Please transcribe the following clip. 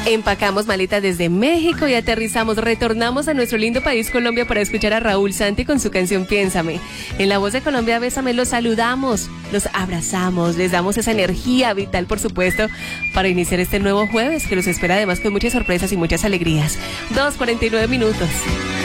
Empacamos maletas desde México y aterrizamos, retornamos a nuestro lindo país Colombia para escuchar a Raúl Santi con su canción Piénsame. En La Voz de Colombia, Bésame, los saludamos, los abrazamos, les damos esa energía vital, por supuesto, para iniciar este nuevo jueves que los espera además con muchas sorpresas y muchas alegrías. 2:49 minutos.